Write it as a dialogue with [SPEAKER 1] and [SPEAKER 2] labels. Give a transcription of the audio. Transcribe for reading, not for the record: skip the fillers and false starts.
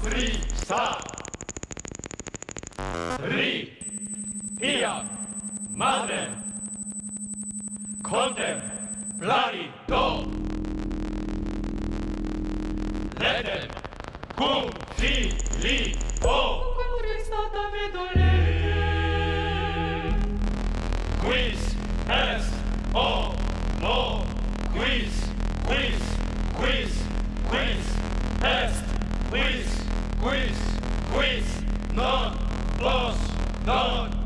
[SPEAKER 1] Prisa, Ri, Pia, Madre, Contem, Plari, Do, Leden, Cum, Fi, Li, O, Quis, est, O, No, quis, quis, quis, quis, est, quis, quis, quis, non, los, non,